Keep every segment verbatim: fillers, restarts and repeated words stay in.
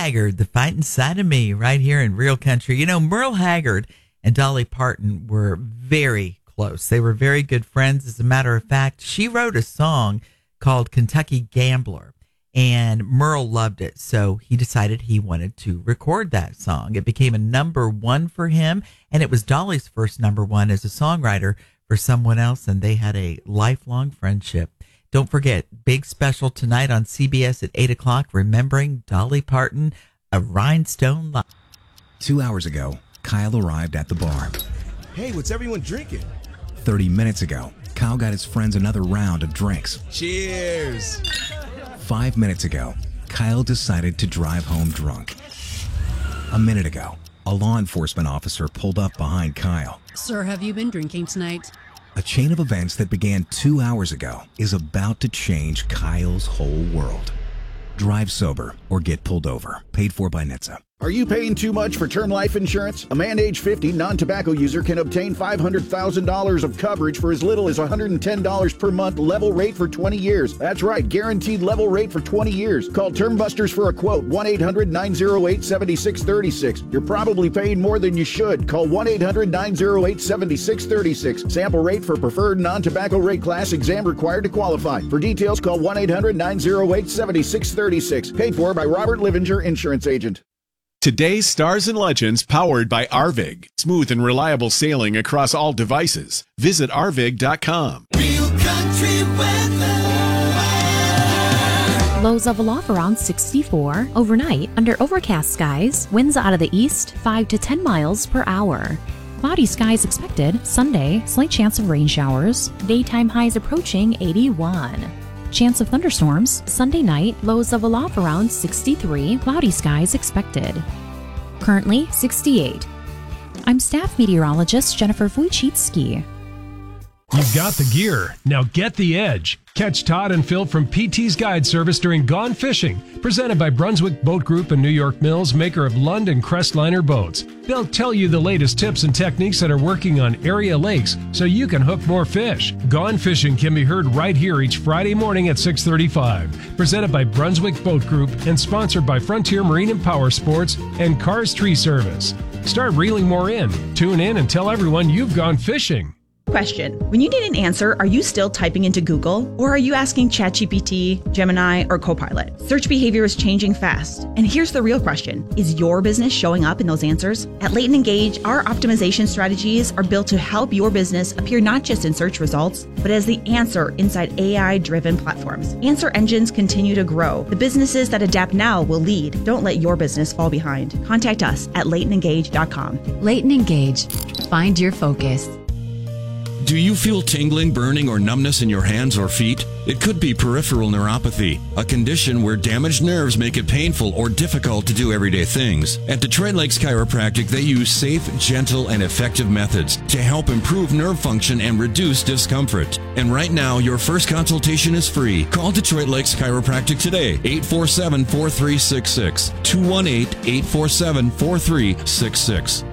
Haggard, The Fight Inside of Me, right here in Real Country. You know, Merle Haggard and Dolly Parton were very close. They were very good friends. As a matter of fact, she wrote a song called Kentucky Gambler, and Merle loved it. So he decided he wanted to record that song. It became a number one for him, and it was Dolly's first number one as a songwriter for someone else, and they had a lifelong friendship. Don't forget, big special tonight on C B S at eight o'clock, remembering Dolly Parton, A Rhinestone Life. Two hours ago, Kyle arrived at the bar. Hey, what's everyone drinking? thirty minutes ago, Kyle got his friends another round of drinks. Cheers! Five minutes ago, Kyle decided to drive home drunk. A minute ago, a law enforcement officer pulled up behind Kyle. Sir, have you been drinking tonight? A chain of events that began two hours ago is about to change Kyle's whole world. Drive sober or get pulled over. Paid for by N H T S A. Are you paying too much for term life insurance? A man age fifty non-tobacco user can obtain five hundred thousand dollars of coverage for as little as one hundred ten dollars per month, level rate for twenty years. That's right, guaranteed level rate for twenty years. Call Term Busters for a quote, one eight hundred nine oh eight seven six three six. You're probably paying more than you should. Call one eight hundred nine oh eight seven six three six. Sample rate for preferred non-tobacco rate class, exam required to qualify. For details, call one eight hundred nine oh eight seven six three six. Paid for by Robert Livinger, Insurance Agent. Today's Stars and Legends, powered by Arvig. Smooth and reliable sailing across all devices. Visit arvig dot com. Real country weather. Lows of aloft around sixty-four. Overnight, under overcast skies, winds out of the east, five to ten miles per hour. Cloudy skies expected. Sunday, slight chance of rain showers. Daytime highs approaching eighty-one. Chance of thunderstorms, Sunday night, lows of aloft around sixty-three, cloudy skies expected. Currently sixty-eight. I'm staff meteorologist Jennifer Wojcicki. You've got the gear, now get the edge. Catch Todd and Phil from P T's Guide Service during Gone Fishing, presented by Brunswick Boat Group and New York Mills, maker of Lund and Crestliner boats. They'll tell you the latest tips and techniques that are working on area lakes so you can hook more fish. Gone Fishing can be heard right here each Friday morning at six thirty-five. Presented by Brunswick Boat Group and sponsored by Frontier Marine and Power Sports and Cars Tree Service. Start reeling more in. Tune in and tell everyone you've gone fishing. Question. When you need an answer, are you still typing into Google? Or are you asking ChatGPT, Gemini, or Copilot? Search behavior is changing fast. And here's the real question. Is your business showing up in those answers? At Leighton Engage, our optimization strategies are built to help your business appear not just in search results, but as the answer inside A I-driven platforms. Answer engines continue to grow. The businesses that adapt now will lead. Don't let your business fall behind. Contact us at leighton engage dot com. Leighton Engage. Find your focus. Do you feel tingling, burning, or numbness in your hands or feet? It could be peripheral neuropathy, a condition where damaged nerves make it painful or difficult to do everyday things. At Detroit Lakes Chiropractic, they use safe, gentle, and effective methods to help improve nerve function and reduce discomfort. And right now, your first consultation is free. Call Detroit Lakes Chiropractic today, eight four seven, four three six six, two one eight, eight four seven, four three six six.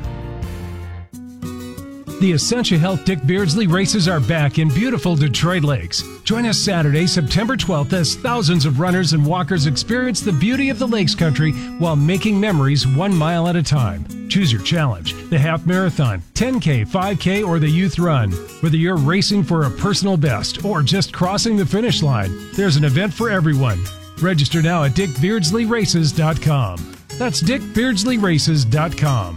The Essentia Health Dick Beardsley races are back in beautiful Detroit Lakes. Join us Saturday, September twelfth, as thousands of runners and walkers experience the beauty of the Lakes Country while making memories one mile at a time. Choose your challenge, the half marathon, ten K, five K, or the youth run. Whether you're racing for a personal best or just crossing the finish line, there's an event for everyone. Register now at dick beardsley races dot com. That's dick beardsley races dot com.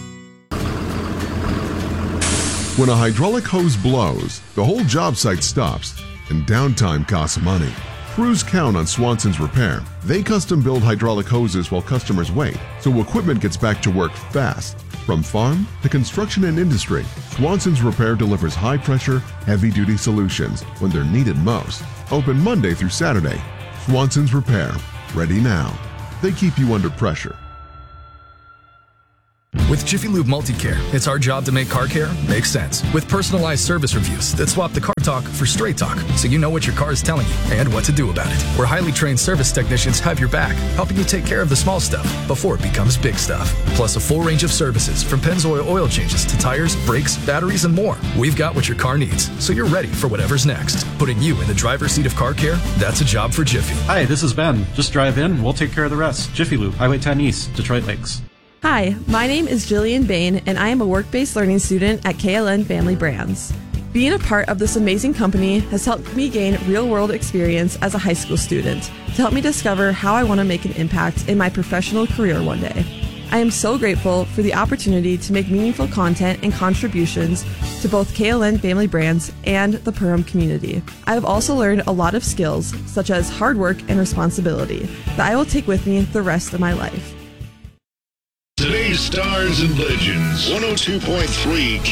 When a hydraulic hose blows, the whole job site stops, and downtime costs money. Crews count on Swanson's Repair. They custom build hydraulic hoses while customers wait, so equipment gets back to work fast. From farm to construction and industry, Swanson's Repair delivers high-pressure, heavy-duty solutions when they're needed most. Open Monday through Saturday. Swanson's Repair. Ready now. They keep you under pressure. With Jiffy Lube Multicare, it's our job to make car care make sense. With personalized service reviews that swap the car talk for straight talk, so you know what your car is telling you and what to do about it. Where highly trained service technicians have your back, helping you take care of the small stuff before it becomes big stuff. Plus a full range of services from Pennzoil oil changes to tires, brakes, batteries, and more. We've got what your car needs, so you're ready for whatever's next. Putting you in the driver's seat of car care, that's a job for Jiffy. Hi, this is Ben. Just drive in, we'll take care of the rest. Jiffy Lube, Highway ten East, Detroit Lakes. Hi, my name is Jillian Bain, and I am a work-based learning student at K L N Family Brands. Being a part of this amazing company has helped me gain real-world experience as a high school student to help me discover how I want to make an impact in my professional career one day. I am so grateful for the opportunity to make meaningful content and contributions to both K L N Family Brands and the Perham community. I have also learned a lot of skills, such as hard work and responsibility, that I will take with me the rest of my life. Today's Stars and Legends, one oh two point three